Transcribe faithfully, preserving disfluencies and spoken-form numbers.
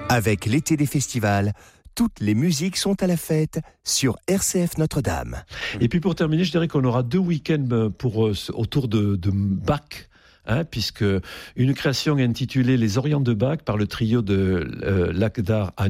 Avec l'été des festivals, toutes les musiques sont à la fête sur R C F Notre-Dame. Et puis pour terminer, je dirais qu'on aura deux week-ends pour, euh, autour de, de Bach. Hein, puisque une création intitulée Les Orients de Bach par le trio de euh, Lakhdar